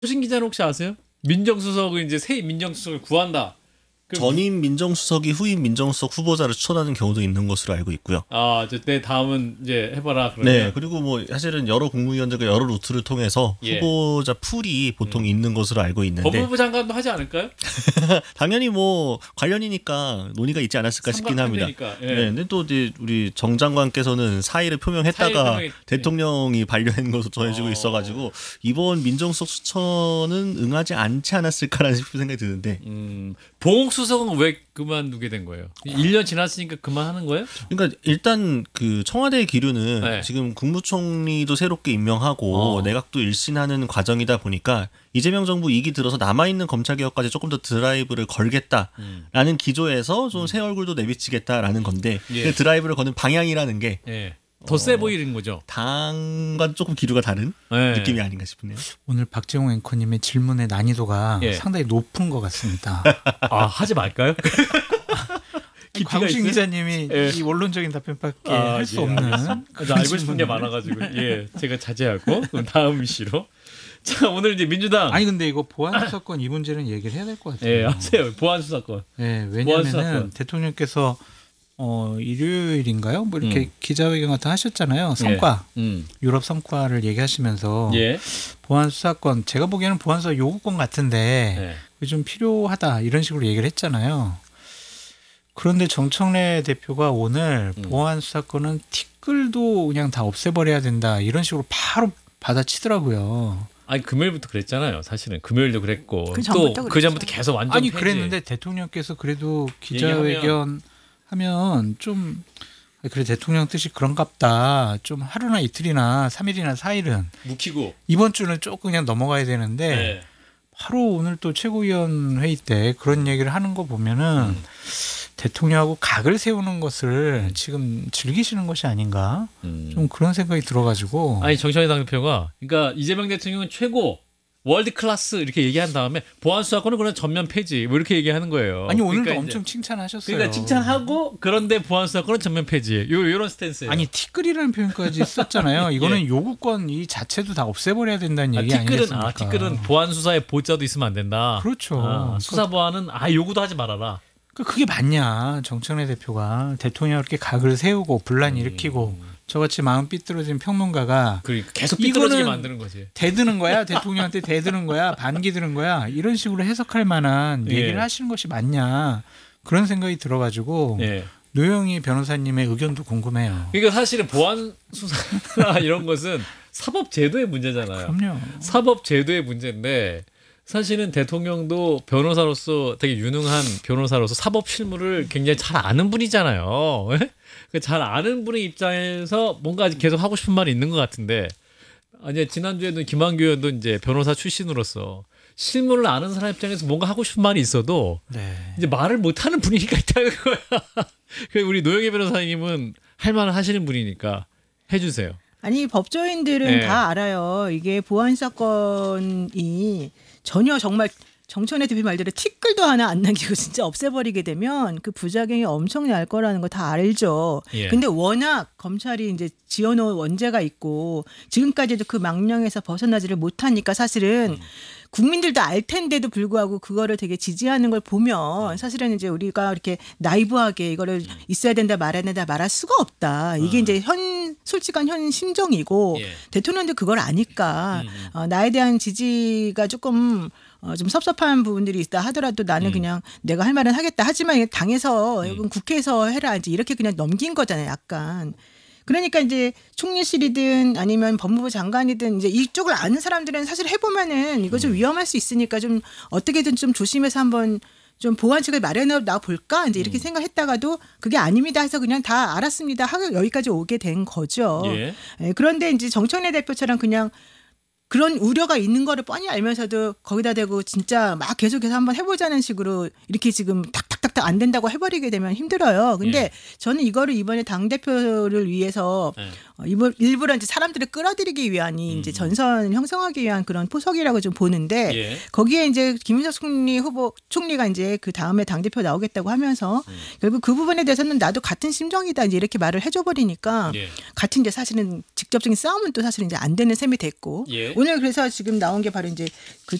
조신 기자는 혹시 아세요? 민정수석을 이제 새 민정수석을 구한다. 전임 민정수석이 후임 민정수석 후보자를 추천하는 경우도 있는 것으로 알고 있고요. 아, 내 다음은 이제 해봐라. 그러면. 네, 그리고 뭐 사실은 여러 국무위원들과 여러 루트를 통해서 후보자 풀이 보통 있는 것으로 알고 있는데 법무부 장관도 하지 않을까요? 당연히 뭐 관련이니까 논의가 있지 않았을까 싶긴 합니다. 예. 네, 근데 또 이제 우리 정 장관께서는 사의를 표명했다가 대통령이 반려한 것으로 전해지고 있어가지고 이번 민정수석 추천은 응하지 않지 않았을까라는 생각이 드는데. 봉옥 수석은 왜 그만두게 된 거예요? 1년 지났으니까 그만하는 거예요? 그러니까 일단 그 청와대의 기류는 지금 국무총리도 새롭게 임명하고 내각도 일신하는 과정이다 보니까 이재명 정부 2기 들어서 남아있는 검찰개혁까지 조금 더 드라이브를 걸겠다라는 기조에서 좀 새 얼굴도 내비치겠다라는 건데 그 드라이브를 거는 방향이라는 게 더 세 보이는 거죠. 당과 조금 기류가 다른 느낌이 아닌가 싶네요. 오늘 박재홍 앵커님의 질문의 난이도가 상당히 높은 것 같습니다. 아, 하지 말까요? 광우신 기자님이 이 원론적인 답변밖에 할 수 없는. 알고 싶은 게 많아가지고 제가 자제하고 그럼 다음 이슈로. 자, 오늘 이제 민주당. 아니 근데 이거 보안 수사권 이 문제는 얘기를 해야 될 것 같아요. 하세요. 보안 수사권. 왜냐하면 대통령께서 일요일인가요? 뭐 이렇게 기자회견 같은 거 하셨잖아요. 성과, 유럽 성과를 얘기하시면서 보안 수사권, 제가 보기에는 보안 수사 요구권 같은데 그게 좀 필요하다 이런 식으로 얘기를 했잖아요. 그런데 정청래 대표가 오늘 보안 수사권은 티끌도 그냥 다 없애버려야 된다 이런 식으로 바로 받아치더라고요. 아니 금요일부터 그랬잖아요. 사실은 금요일도 그랬고 또 그 전부터 계속 완전 아니 그랬는데 대통령께서 그래도 기자회견 하면 좀 그래 대통령 뜻이 그런갑다. 좀 하루나 이틀이나 3일이나 4일은 묵히고 이번 주는 조금 그냥 넘어가야 되는데 바로 오늘 또 최고위원 회의 때 그런 얘기를 하는 거 보면은 대통령하고 각을 세우는 것을 지금 즐기시는 것이 아닌가 좀 그런 생각이 들어가지고. 아니 정청래 당대표가 그러니까 이재명 대통령은 최고 월드 클래스 이렇게 얘기한 다음에 보안 수사권은 그런 전면 폐지 뭐 이렇게 얘기하는 거예요. 아니 오늘도 그러니까 엄청 칭찬하셨어요. 그러니까 칭찬하고 그런데 보안 수사권은 전면 폐지. 이런 스탠스예요. 아니 티끌이라는 표현까지 썼잖아요. 이거는 요구권 이 자체도 다 없애버려야 된다는 얘기 아니겠습니까? 티끌은 보안 수사에 보자도 있으면 안 된다. 그렇죠. 수사 보안은 요구도 하지 말아라. 그게 맞냐? 정청래 대표가 대통령 이렇게 각을 세우고 분란 일으키고 저같이 마음 삐뚤어진 평론가가 계속 삐뚤어지게 만드는 거지. 대드는 거야? 대통령한테 대드는 거야? 반기 드는 거야? 이런 식으로 해석할 만한 얘기를 하시는 것이 맞냐? 그런 생각이 들어가지고 노영희 변호사님의 의견도 궁금해요. 그러니까 사실은 보안 수사나 이런 것은 사법 제도의 문제잖아요. 그럼요. 사법 제도의 문제인데 사실은 대통령도 변호사로서 되게 유능한 변호사로서 사법 실무를 굉장히 잘 아는 분이잖아요. 잘 아는 분의 입장에서 뭔가 계속 하고 싶은 말이 있는 것 같은데 아니 지난주에도 김한규 의원도 이제 변호사 출신으로서 실무를 아는 사람 입장에서 뭔가 하고 싶은 말이 있어도 이제 말을 못하는 분위기가 있다는 거야. 우리 노영희 변호사님은 할 말을 하시는 분이니까 해주세요. 아니 법조인들은 다 알아요. 이게 보안 사건이 전혀 정말 정청래 대표 말대로 티끌도 하나 안 남기고 진짜 없애버리게 되면 그 부작용이 엄청날 거라는 거 다 알죠. 근데 워낙 검찰이 이제 지어놓은 원죄가 있고 지금까지도 그 망령에서 벗어나지를 못하니까 사실은 국민들도 알 텐데도 불구하고 그거를 되게 지지하는 걸 보면 사실은 이제 우리가 이렇게 나이브하게 이거를 있어야 된다 말아야 된다 말할 수가 없다. 이게 이제 솔직한 현 심정이고 대통령도 그걸 아니까 나에 대한 지지가 조금 좀 섭섭한 부분들이 있다 하더라도 나는 그냥 내가 할 말은 하겠다. 하지만 당에서 국회에서 해라 이제 이렇게 그냥 넘긴 거잖아요. 약간. 그러니까 이제 총리실이든 아니면 법무부 장관이든 이제 이쪽을 아는 사람들은 사실 해보면은 이거 좀 위험할 수 있으니까 좀 어떻게든 좀 조심해서 한번 좀 보완책을 마련해 놔 볼까 이제 이렇게 생각했다가도 그게 아닙니다 해서 그냥 다 알았습니다 하고 여기까지 오게 된 거죠. 그런데 이제 정청래 대표처럼 그냥 그런 우려가 있는 거를 뻔히 알면서도 거기다 대고 진짜 막 계속해서 한번 해보자는 식으로 이렇게 지금 탁탁탁탁 안 된다고 해버리게 되면 힘들어요. 근데 저는 이거를 이번에 당대표를 위해서 일부러 이제 사람들을 끌어들이기 위한 이제 전선 형성하기 위한 그런 포석이라고 좀 보는데 거기에 이제 김인석 총리가 이제 그 다음에 당대표 나오겠다고 하면서 결국 그 부분에 대해서는 나도 같은 심정이다 이제 이렇게 말을 해줘 버리니까 같은 이제 사실은 직접적인 싸움은 또 사실은 이제 안 되는 셈이 됐고 오늘 그래서 지금 나온 게 바로 이제 그